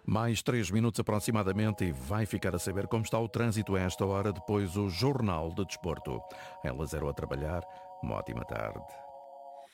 Mais 3 minutos aproximadamente e vai ficar a saber como está o trânsito a esta hora, depois o Jornal de Desporto. Ela zero a trabalhar. Uma ótima tarde.